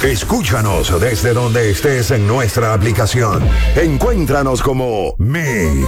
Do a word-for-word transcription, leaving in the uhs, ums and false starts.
Escúchanos desde donde estés en nuestra aplicación. Encuéntranos como Mix.